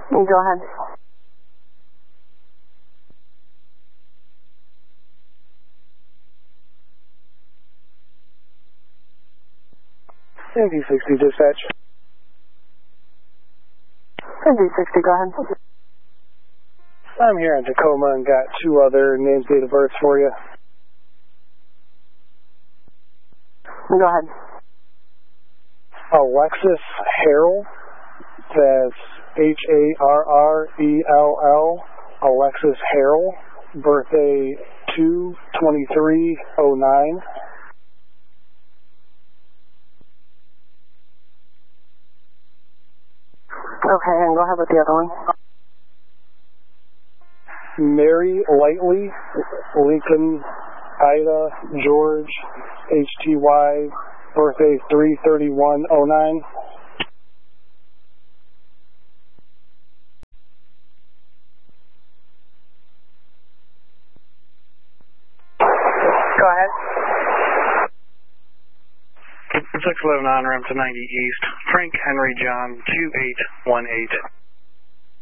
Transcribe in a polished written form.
Go ahead. NV60 dispatch. NV60, go ahead. I'm here in Tacoma and got 2 other names, date of birth for you. Go ahead. Alexis Harrell. That's Harrell. Alexis Harrell. Birthday 2/23/09. Okay, and go ahead with the other one. Mary Lightly, Lincoln, Ida, George, HTY, birthday 3/31/09. Go ahead. 611 on ramp to 90 East, Frank Henry John 2818.